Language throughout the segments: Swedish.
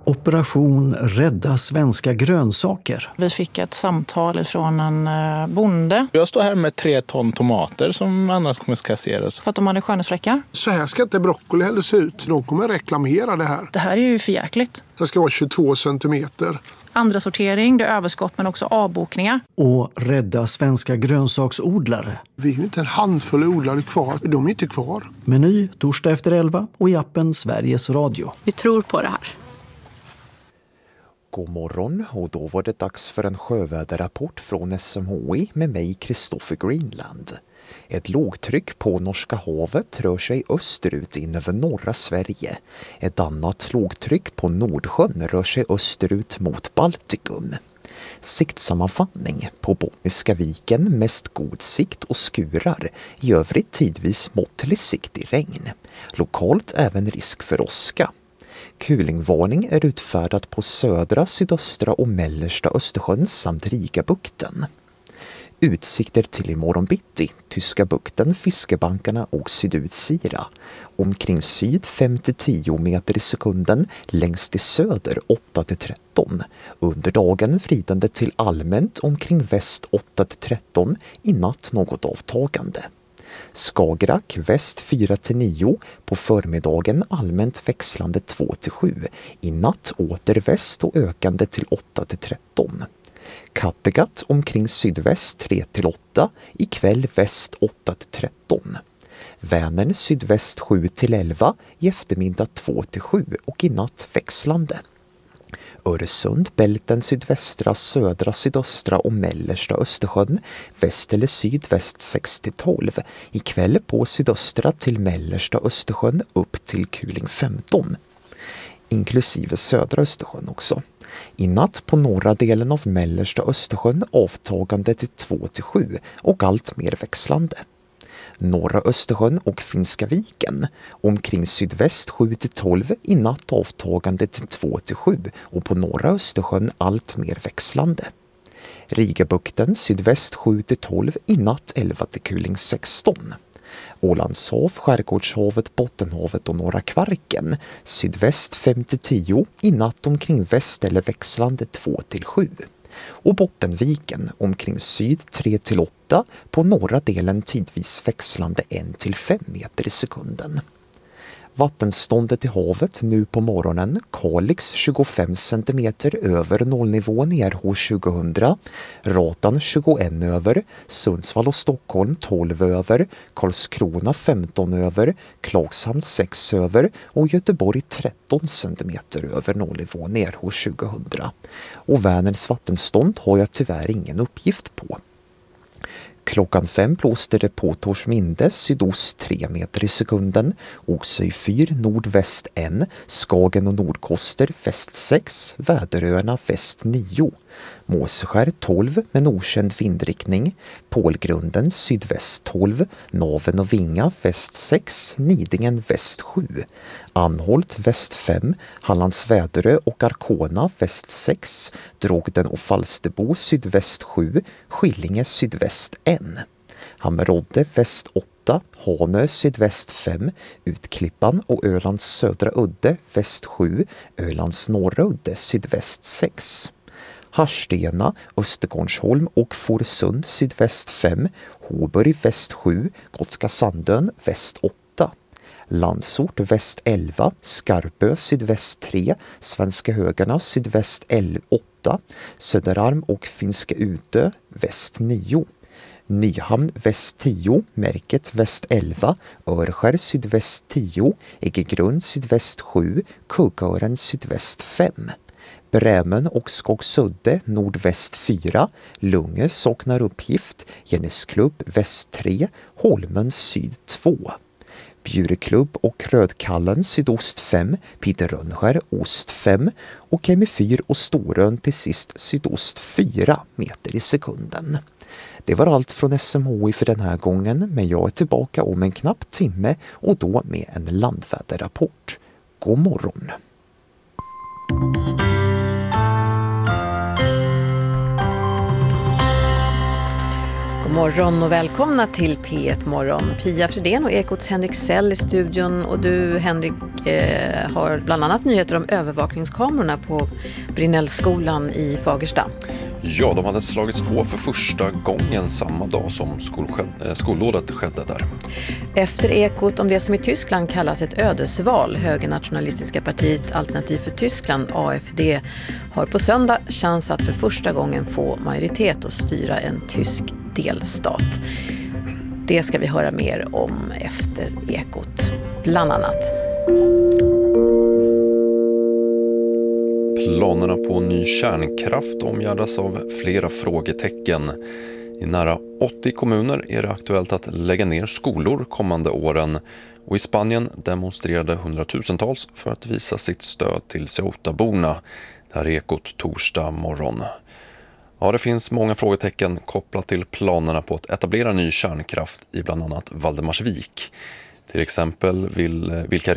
Operation Rädda svenska grönsaker. Vi fick ett samtal från en bonde. Jag står här med 3 ton tomater som annars kommer att kasseras. För att de hade skönhetsfläckar. Så här ska inte broccoli heller se ut. De kommer reklamera det här. Det här är ju förjäkligt. Det ska vara 22 centimeter. Andra sortering, det är överskott men också avbokningar. Och rädda svenska grönsaksodlare. Vi är ju inte en handfull odlare kvar. De är inte kvar. Meny torsdag efter 11 och i appen Sveriges Radio. Vi tror på det här. God morgon, och då var det dags för en sjöväderrapport från SMHI med mig, Kristoffer Greenland. Ett lågtryck på Norska havet rör sig österut in över norra Sverige. Ett annat lågtryck på Nordsjön rör sig österut mot Baltikum. Siktsammanfattning: på Bottniska viken mest god sikt och skurar, i övrigt tidvis måttlig sikt i regn. Lokalt även risk för åska. Kulingvarning är utfärdad på södra, sydöstra och mellersta Östersjön samt Rigabukten. Utsikter till imorgon bitti, Tyska bukten, Fiskebankarna och Sydutsira. Omkring syd 5-10 meter i sekunden, längst i söder 8-13. Under dagen vridande till allmänt omkring väst 8-13, i natt något avtagande. Skagerrak väst 4-9, på förmiddagen allmänt växlande 2-7, i natt åter väst och ökande till 8-13. Kattegatt omkring sydväst 3-8, ikväll väst 8-13. Vänern sydväst 7-11, i eftermiddag 2-7 och i natt växlande. Öresund, Bälten, sydvästra, södra, sydöstra och mellersta Östersjön, väst eller sydväst 6-12, ikväll på sydöstra till mellersta Östersjön upp till kuling 15, inklusive södra Östersjön också. I natt på norra delen av mellersta Östersjön avtagande till 2-7 och allt mer växlande. Norra Östersjön och Finska viken omkring sydväst 7-12, i natt avtagande till 2-7 och på norra Östersjön allt mer växlande. Rigabukten sydväst 7-12, i natt 11 till kuling 16. Ålandshav, Skärgårdshavet, Bottenhavet och norra Kvarken sydväst 5-10, i natt omkring väst eller växlande 2-7. Och Bottenviken omkring syd 3-8, på norra delen tidvis växlande 1-5 meter i sekunden. Vattenståndet i havet nu på morgonen: Kalix 25 cm över nollnivån i RH 2000, Ratan 21 över, Sundsvall och Stockholm 12 över, Karlskrona 15 över, Klagshamn 6 över och Göteborg 13 cm över nollnivån i RH 2000. Och Vänerns vattenstånd har jag tyvärr ingen uppgift på. Klockan 5 blåste det på Torsminde sydost 3 meter i sekunden, Oxö 4 nordväst 1, Skagen och Nordkoster väst 6, Väderöarna väst 9, Måseskär 12 med okänd vindriktning, Pålgrunden sydväst 12, Naven och Vinga väst 6, Nidingen väst 7, Anholt väst 5, Hallands Väderö och Arkona väst 6, Drogden och Falsterbo sydväst 7, Skillinge sydväst 1, Hammerodde väst 8, Hanö sydväst 5, Utklippan och Ölands södra udde väst 7, Ölands norra udde sydväst 6. Harstena, Östergårdsholm och Forsund sydväst 5, Håborg väst 7, Gotska Sandön väst 8. Landsort väst 11, Skarpö sydväst 3, Svenska Högarna sydväst 8, Söderarm och Finska Utö väst 9. Nyhamn väst 10, Märket väst 11, Örskär sydväst 10, Egegrund sydväst 7, Kuggaören sydväst 5. Brämen och Skogsudde nordväst 4, Lunge saknar uppgift, Genesklubb väst 3, Holmen syd 2. Bjureklubb och Rödkallen sydost 5, Peter Rönnskär ost 5 och Kemifyr och Storön till sist sydost 4 meter i sekunden. Det var allt från SMHI för den här gången, men jag är tillbaka om en knapp timme och då med en landväderrapport. God morgon! God morgon och välkomna till P1 Morgon. Pia Fredén och Ekots Henrik Sell i studion. Och du, Henrik, har bland annat nyheter om övervakningskamerorna på Brinnellskolan i Fagersta. Ja, de hade slagits på för första gången samma dag som skoldådet skedde där. Efter Ekot om det som i Tyskland kallas ett ödesval, högernationalistiska partiet Alternativ för Tyskland, AFD, har på söndag chans att för första gången få majoritet och styra en tysk delstat. Det ska vi höra mer om efter Ekot, bland annat. Planerna på ny kärnkraft omgärdas av flera frågetecken. I nära 80 kommuner är det aktuellt att lägga ner skolor kommande åren. Och i Spanien demonstrerade hundratusentals för att visa sitt stöd till Ceuta-borna. Det här är Ekot torsdag morgon. Ja, det finns många frågetecken kopplat till planerna på att etablera ny kärnkraft i bland annat Valdemarsvik. Till exempel vilka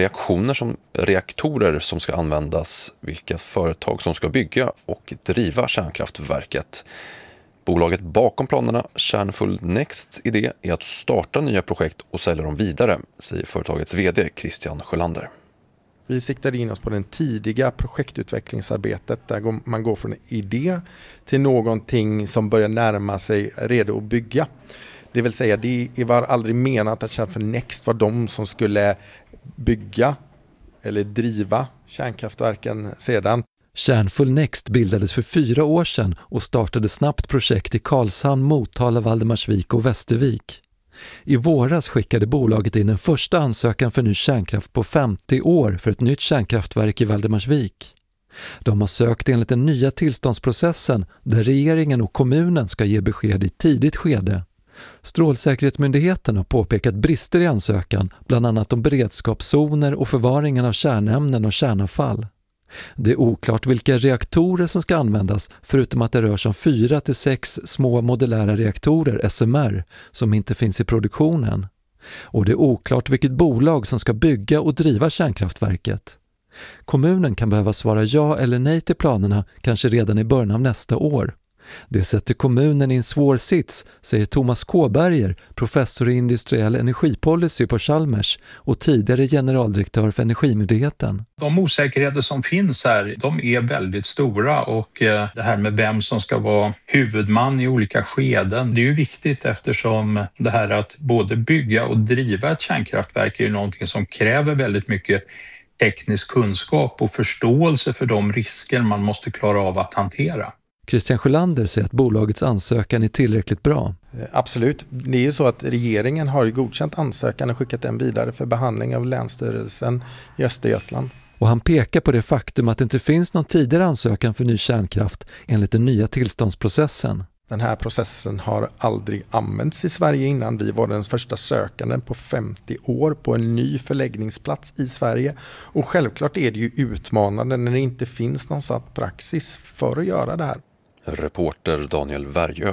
reaktorer som ska användas, vilka företag som ska bygga och driva kärnkraftverket. Bolaget bakom planerna, Kärnfull Nexts idé, är att starta nya projekt och sälja dem vidare, säger företagets vd Christian Sjölander. Vi siktade in oss på den tidiga projektutvecklingsarbetet där man går från en idé till någonting som börjar närma sig redo att bygga. Det vill säga, det var aldrig menat att Kärnfull Next var de som skulle bygga eller driva kärnkraftverken sedan. Kärnfull Next bildades för 4 år sedan och startade snabbt projekt i Karlshamn, Motala, Valdemarsvik och Västervik. I våras skickade bolaget in en första ansökan för ny kärnkraft på 50 år för ett nytt kärnkraftverk i Valdemarsvik. De har sökt enligt den nya tillståndsprocessen där regeringen och kommunen ska ge besked i tidigt skede. Strålsäkerhetsmyndigheten har påpekat brister i ansökan, bland annat om beredskapszoner och förvaringen av kärnämnen och kärnavfall. Det är oklart vilka reaktorer som ska användas förutom att det rör sig om 4 till 6 små modulära reaktorer, SMR, som inte finns i produktionen. Och det är oklart vilket bolag som ska bygga och driva kärnkraftverket. Kommunen kan behöva svara ja eller nej till planerna kanske redan i början av nästa år. Det sätter kommunen i en svår sits, säger Thomas Kåberger, professor i industriell energipolicy på Chalmers och tidigare generaldirektör för Energimyndigheten. De osäkerheter som finns här, de är väldigt stora och det här med vem som ska vara huvudman i olika skeden, det är ju viktigt eftersom det här att både bygga och driva ett kärnkraftverk är ju någonting som kräver väldigt mycket teknisk kunskap och förståelse för de risker man måste klara av att hantera. Christian Sjölander säger att bolagets ansökan är tillräckligt bra. Absolut. Det är ju så att regeringen har godkänt ansökan och skickat den vidare för behandling av Länsstyrelsen i Östergötland. Och han pekar på det faktum att det inte finns någon tidigare ansökan för ny kärnkraft enligt den nya tillståndsprocessen. Den här processen har aldrig använts i Sverige innan. Vi var den första sökanden på 50 år på en ny förläggningsplats i Sverige. Och självklart är det ju utmanande när det inte finns någon satt praxis för att göra det här. Reporter Daniel Värjö.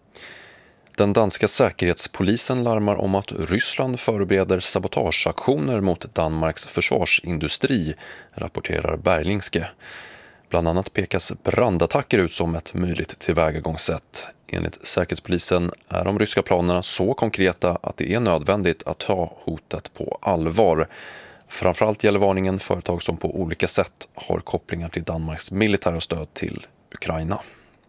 Den danska säkerhetspolisen larmar om att Ryssland förbereder sabotageaktioner mot Danmarks försvarsindustri, rapporterar Berlingske. Bland annat pekas brandattacker ut som ett möjligt tillvägagångssätt. Enligt säkerhetspolisen är de ryska planerna så konkreta att det är nödvändigt att ta hotet på allvar. Framförallt gäller varningen företag som på olika sätt har kopplingar till Danmarks militära stöd till Ukraina.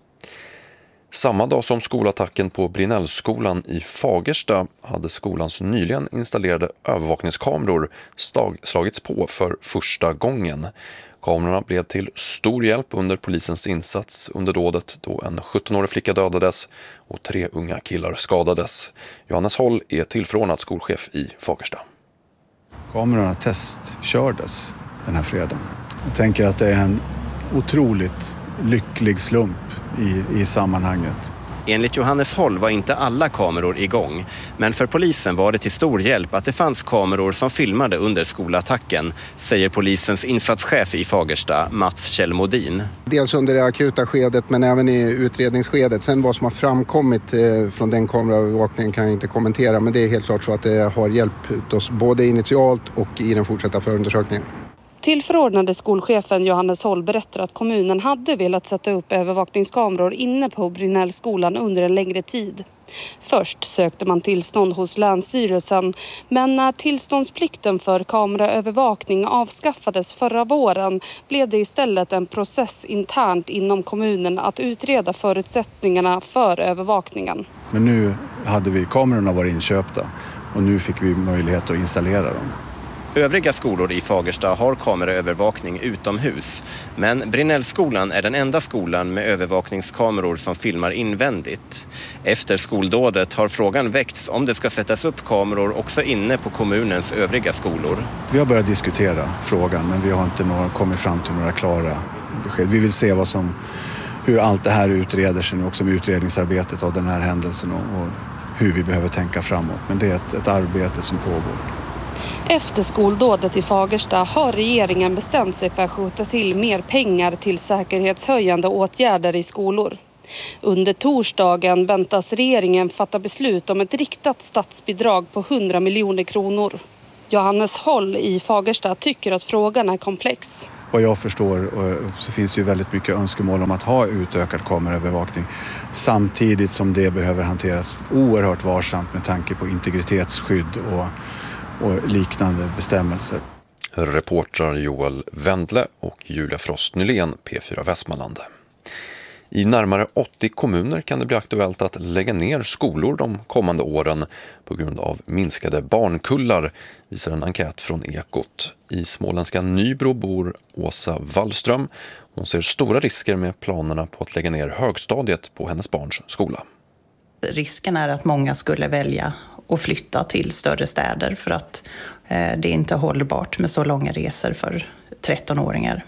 Samma dag som skolattacken på Brinnellskolan i Fagersta hade skolans nyligen installerade övervakningskameror slagits på för första gången. Kamerorna blev till stor hjälp under polisens insats under dådet då en 17-årig flicka dödades och 3 unga killar skadades. Johannes Håll är tillförordnad skolchef i Fagersta. Kamerorna testkördes den här fredagen. Jag tänker att det är en otroligt lycklig slump i sammanhanget. Enligt Johannes Håll var inte alla kameror igång, men för polisen var det till stor hjälp att det fanns kameror som filmade under skolattacken, säger polisens insatschef i Fagersta, Mats Kjellmodin. Dels under det akuta skedet men även i utredningsskedet. Sen vad som har framkommit från den kameraövervakningen kan jag inte kommentera, men det är helt klart så att det har hjälpt oss både initialt och i den fortsatta förundersökningen. Tillförordnade skolchefen Johannes Holl berättar att kommunen hade velat sätta upp övervakningskameror inne på Brinellskolan under en längre tid. Först sökte man tillstånd hos Länsstyrelsen, men när tillståndsplikten för kameraövervakning avskaffades förra våren blev det istället en process internt inom kommunen att utreda förutsättningarna för övervakningen. Men nu hade vi kamerorna varit inköpta och nu fick vi möjlighet att installera dem. Övriga skolor i Fagersta har kameraövervakning utomhus, men Brinellskolan är den enda skolan med övervakningskameror som filmar invändigt. Efter skoldådet har frågan väckts om det ska sättas upp kameror också inne på kommunens övriga skolor. Vi har börjat diskutera frågan, men vi har inte kommit fram till några klara besked. Vi vill se hur allt det här utreder sig nu också med utredningsarbetet av den här händelsen och hur vi behöver tänka framåt. Men det är ett arbete som pågår. Efter skoldådet i Fagersta har regeringen bestämt sig för att skjuta till mer pengar till säkerhetshöjande åtgärder i skolor. Under torsdagen väntas regeringen fatta beslut om ett riktat statsbidrag på 100 miljoner kronor. Johannes Holl i Fagersta tycker att frågan är komplex. Vad jag förstår så finns det ju väldigt mycket önskemål om att ha utökad kameraövervakning samtidigt som det behöver hanteras oerhört varsamt med tanke på integritetsskydd och liknande bestämmelser. Reportrar Joel Wendle och Julia Frost Nylén, P4 Västmanland. I närmare 80 kommuner kan det bli aktuellt att lägga ner skolor de kommande åren på grund av minskade barnkullar, visar en enkät från Ekot. I småländska Nybro bor Åsa Wallström. Hon ser stora risker med planerna på att lägga ner högstadiet på hennes barns skola. Risken är att många skulle välja att flytta till större städer för att det inte är hållbart med så långa resor för 13-åringar.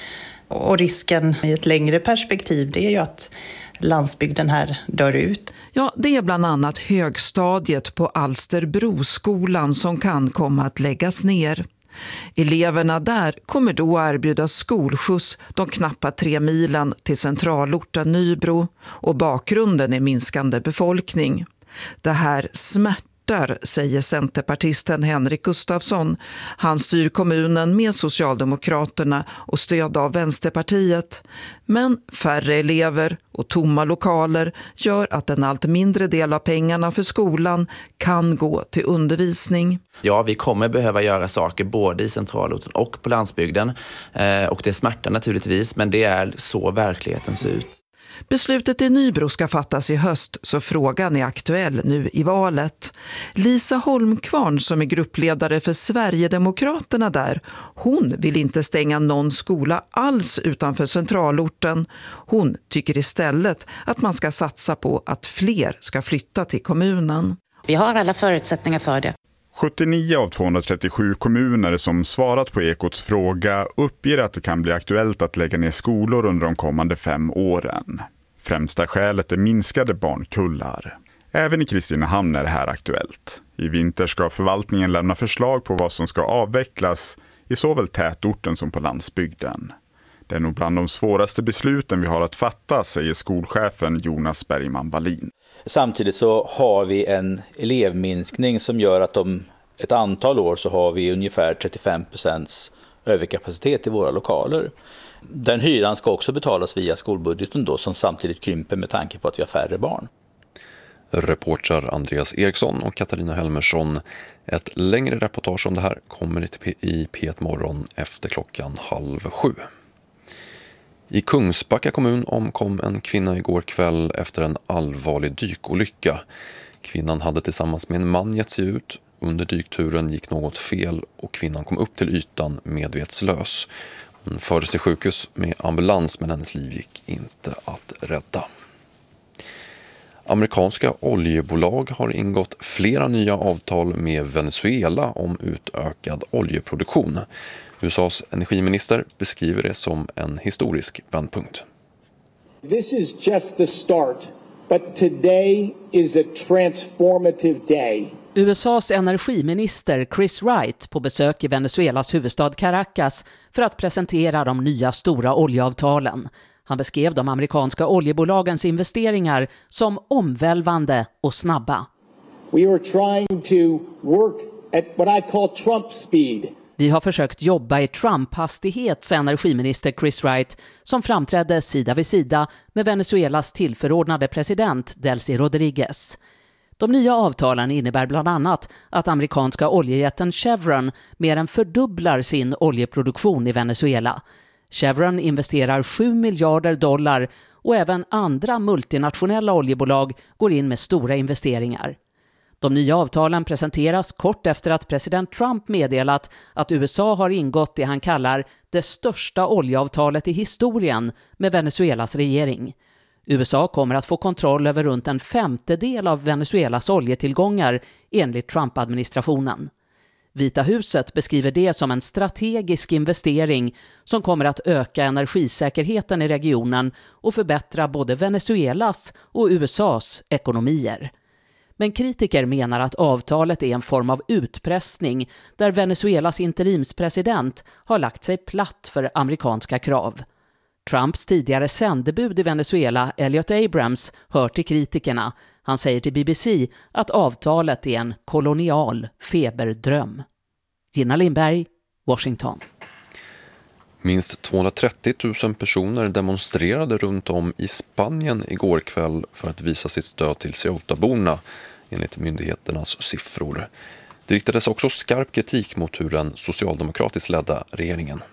Och risken i ett längre perspektiv, det är ju att landsbygden här dör ut. Ja, det är bland annat högstadiet på Alsterbroskolan som kan komma att läggas ner. Eleverna där kommer då att erbjudas skolskjuts de knappa 3 milen till centralorten Nybro, och bakgrunden är minskande befolkning. Det här smärtar, säger centerpartisten Henrik Gustafsson. Han styr kommunen med Socialdemokraterna och stöd av Vänsterpartiet. Men färre elever och tomma lokaler gör att en allt mindre del av pengarna för skolan kan gå till undervisning. Ja, vi kommer behöva göra saker både i centralorten och på landsbygden. Och det smärtar naturligtvis, men det är så verkligheten ser ut. Beslutet i Nybro ska fattas i höst, så frågan är aktuell nu i valet. Lisa Holmkvarn, som är gruppledare för Sverigedemokraterna där, hon vill inte stänga någon skola alls utanför centralorten. Hon tycker istället att man ska satsa på att fler ska flytta till kommunen. Vi har alla förutsättningar för det. 79 av 237 kommuner som svarat på Ekots fråga uppger att det kan bli aktuellt att lägga ner skolor under de kommande 5 åren. Främsta skälet är minskade barnkullar. Även i Kristinehamn är det här aktuellt. I vinter ska förvaltningen lämna förslag på vad som ska avvecklas i såväl tätorten som på landsbygden. Det är nog bland de svåraste besluten vi har att fatta, säger skolchefen Jonas Bergman-Wallin. Samtidigt så har vi en elevminskning som gör att om ett antal år så har vi ungefär 35% överkapacitet i våra lokaler. Den hyran ska också betalas via skolbudgeten då, som samtidigt krymper med tanke på att vi har färre barn. Reportrar Andreas Eriksson och Katarina Helmersson. Ett längre reportage om det här kommer i P1 morgon efter 6:30. I Kungsbacka kommun omkom en kvinna igår kväll efter en allvarlig dykolycka. Kvinnan hade tillsammans med en man gett sig ut. Under dykturen gick något fel och kvinnan kom upp till ytan medvetslös. Hon fördes till sjukhus med ambulans, men hennes liv gick inte att rädda. Amerikanska oljebolag har ingått flera nya avtal med Venezuela om utökad oljeproduktion. USAs energiminister beskriver det som en historisk vändpunkt. This is just the start, but today is a transformative day. USAs energiminister Chris Wright på besök i Venezuelas huvudstad Caracas för att presentera de nya stora oljeavtalen. Han beskrev de amerikanska oljebolagens investeringar som omvälvande och snabba. We are trying to work at what I call Trump speed. Vi Vi har försökt jobba i Trump-hastighet, sa energiminister Chris Wright, som framträdde sida vid sida med Venezuelas tillförordnade president Delcy Rodriguez. De nya avtalen innebär bland annat att amerikanska oljejätten Chevron mer än fördubblar sin oljeproduktion i Venezuela. Chevron investerar $7 miljarder och även andra multinationella oljebolag går in med stora investeringar. De nya avtalen presenteras kort efter att president Trump meddelat att USA har ingått det han kallar det största oljeavtalet i historien med Venezuelas regering. USA kommer att få kontroll över runt 1/5 av Venezuelas oljetillgångar enligt Trump-administrationen. Vita huset beskriver det som en strategisk investering som kommer att öka energisäkerheten i regionen och förbättra både Venezuelas och USAs ekonomier. Men kritiker menar att avtalet är en form av utpressning där Venezuelas interimspresident har lagt sig platt för amerikanska krav. Trumps tidigare sändebud i Venezuela, Elliot Abrams, hör till kritikerna. Han säger till BBC att avtalet är en kolonial feberdröm. Gina Lindberg, Washington. Minst 230 000 personer demonstrerade runt om i Spanien igår kväll för att visa sitt stöd till Ceuta-borna, enligt myndigheternas siffror. Det riktades också skarp kritik mot hur den socialdemokratiskt ledda regeringen.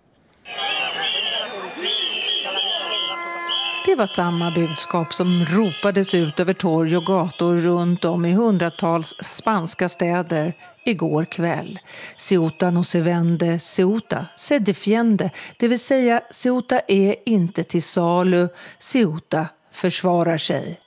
Det var samma budskap som ropades ut över torg och gator runt om i hundratals spanska städer igår kväll. Ceuta no se vende, Ceuta se defiende, det vill säga Ceuta är inte till salu, Ceuta försvarar sig.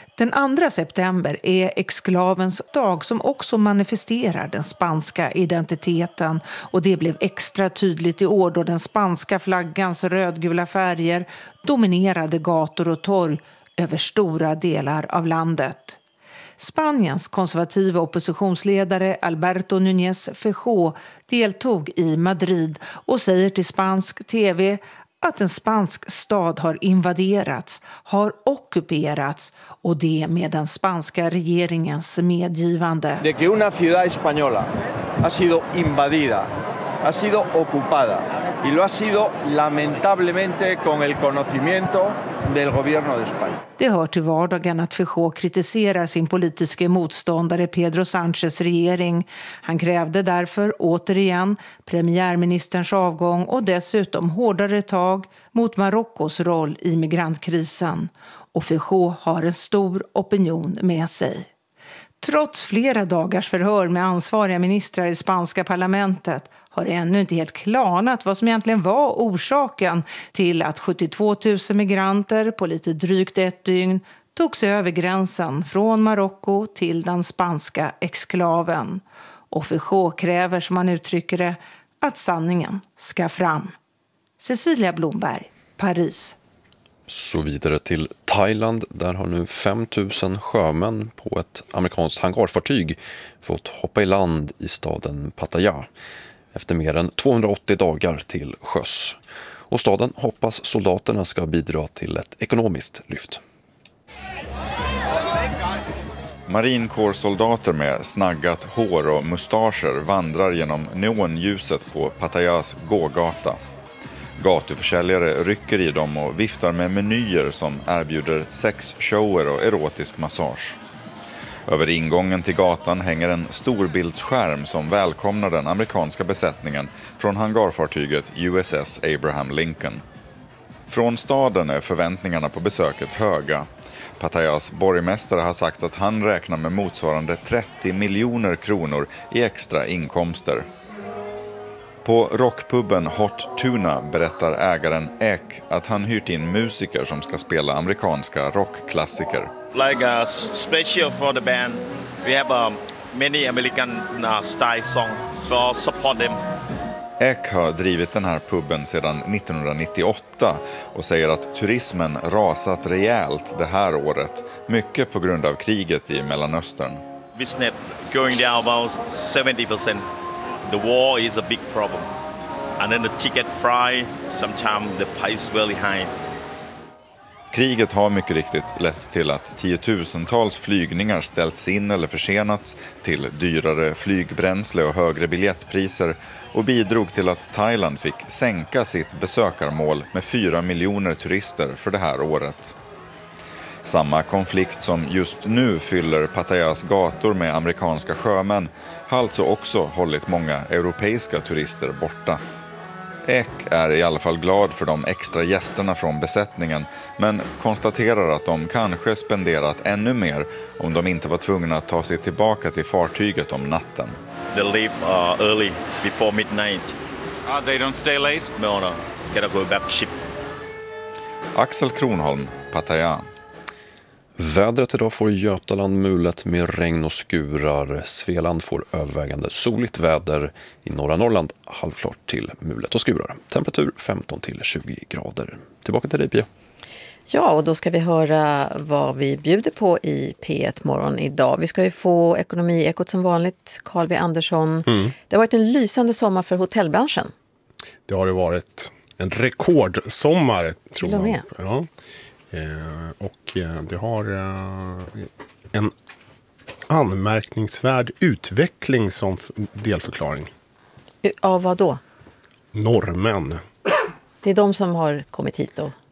Den 2 september är exklavens dag som också manifesterar den spanska identiteten, och det blev extra tydligt i år då den spanska flaggans rödgula färger dominerade gator och torg över stora delar av landet. Spaniens konservativa oppositionsledare Alberto Núñez Feijóo deltog i Madrid och säger till spansk tv att en spansk stad har invaderats, har ockuperats, och det med den spanska regeringens medgivande. De que una ciudad española ha sido invadida, ha sido ocupada y lo ha sido lamentablemente con el conocimiento del gobierno de España. Det hör till vardagen att Feijóo kritiserar sin politiska motståndare Pedro Sánchez regering. Han krävde därför återigen premiärministerns avgång och dessutom hårdare tag mot Marockos roll i migrantkrisen. Och Feijóo har en stor opinion med sig. Trots flera dagars förhör med ansvariga ministrar i spanska parlamentet har det ännu inte helt klarnat vad som egentligen var orsaken till att 72 000 migranter på lite drygt ett dygn tog sig över gränsen från Marocko till den spanska exklaven. Och Feijóo kräver, som man uttrycker det, att sanningen ska fram. Cecilia Blomberg, Paris. Så vidare till Thailand. Där har nu 5 000 sjömän på ett amerikanskt hangarfartyg fått hoppa i land i staden Pattaya efter mer än 280 dagar till sjöss. Och staden hoppas soldaterna ska bidra till ett ekonomiskt lyft. Marinkårssoldater med snaggat hår och mustascher vandrar genom neonljuset på Pattayas gågata. Gatuförsäljare rycker i dem och viftar med menyer som erbjuder sexshower och erotisk massage. Över ingången till gatan hänger en storbildsskärm som välkomnar den amerikanska besättningen från hangarfartyget USS Abraham Lincoln. Från staden är förväntningarna på besöket höga. Pattayas borgmästare har sagt att han räknar med motsvarande 30 miljoner kronor i extra inkomster. På rockpubben Hot Tuna berättar ägaren Ek att han hyrt in musiker som ska spela amerikanska rockklassiker. Like a special for the band, we have many American style song for support them. Ek har drivit den här pubben sedan 1998 och säger att turismen rasat rejält det här året, mycket på grund av kriget i Mellanöstern. Business going down about 70%. The war is a big problem. And then the ticket fry, sometimes the price is really high. Kriget har mycket riktigt lett till att tiotusentals flygningar ställts in eller försenats, till dyrare flygbränsle och högre biljettpriser, och bidrog till att Thailand fick sänka sitt besökarmål med 4 miljoner turister för det här året. Samma konflikt som just nu fyller Pattayas gator med amerikanska sjömän har alltså också hållit många europeiska turister borta. Ek är i alla fall glad för de extra gästerna från besättningen, men konstaterar att de kanske spenderat ännu mer om de inte var tvungna att ta sig tillbaka till fartyget om natten. They leave early, before midnight. They don't stay late? No. Gotta go back ship. Axel Kronholm, Pattaya. Vädret idag får Götaland mulet med regn och skurar. Svealand får övervägande soligt väder. I norra Norrland halvklart till mulet och skurar. Temperatur 15 till 20 grader. Tillbaka till dig, Pia. Ja, och då ska vi höra vad vi bjuder på i P1 Morgon idag. Vi ska ju få Ekonomiekot som vanligt, Carl B. Andersson. Det har varit en lysande sommar för hotellbranschen. Det har det varit en rekordsommar, tror jag. Med. Ja. Och det har en anmärkningsvärd utveckling som delförklaring. Av vad då? Norrmän. Det är de som har kommit hit och